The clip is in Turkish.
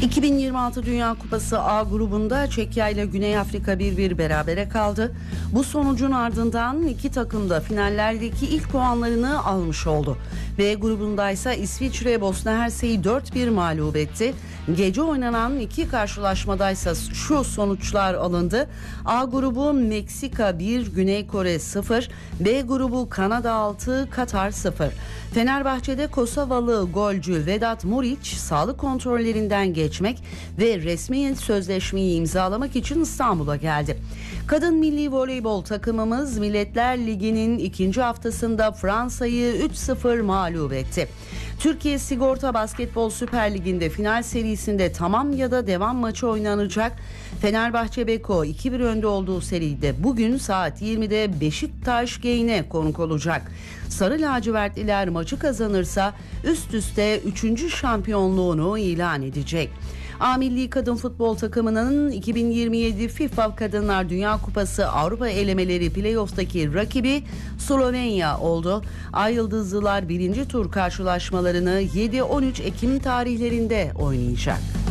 2026 Dünya Kupası A grubunda Çekya ile Güney Afrika 1-1 berabere kaldı. Bu sonucun ardından iki takım da finallerdeki ilk puanlarını almış oldu. B grubundaysa İsviçre Bosna Hersek'i 4-1 mağlup etti. Gece oynanan iki karşılaşmadaysa şu sonuçlar alındı. A grubu Meksika 1, Güney Kore 0, B grubu Kanada 6, Katar 0. Fenerbahçe'de Kosovalı golcü Vedat Muriç sağlık kontrollerinden geçmek ve resmi sözleşmeyi imzalamak için İstanbul'a geldi. Kadın milli voleybol takımımız Milletler Ligi'nin ikinci haftasında Fransa'yı 3-0 mağlup etti. Türkiye Sigorta Basketbol Süper Ligi'nde final serisinde tamam ya da devam maçı oynanacak. Fenerbahçe Beko 2-1 önde olduğu seride bugün saat 20'de Beşiktaş Geyne konuk olacak. Sarı lacivertliler maçı kazanırsa üst üste 3. şampiyonluğunu ilan edecek. A milli kadın futbol takımının 2027 FIFA Kadınlar Dünya Kupası Avrupa elemeleri playoff'taki rakibi Slovenya oldu. Ay Yıldızlılar 1. tur karşılaşmalarını 7-13 Ekim tarihlerinde oynayacak.